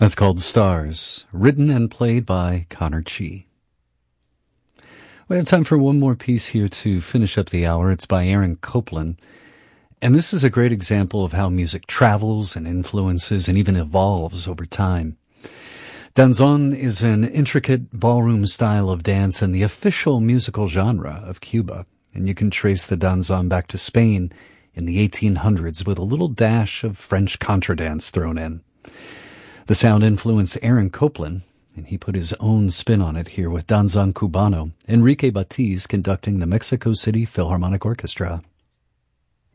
That's called Stars, written and played by Connor Chi. We have time for one more piece here to finish up the hour. It's by Aaron Copland. And this is a great example of how music travels and influences and even evolves over time. Danzón is an intricate ballroom style of dance and the official musical genre of Cuba. And you can trace the danzón back to Spain in the 1800s with a little dash of French contradance thrown in. The sound influenced Aaron Copland, and he put his own spin on it here with Danzón Cubano, Enrique Batiz conducting the Mexico City Philharmonic Orchestra.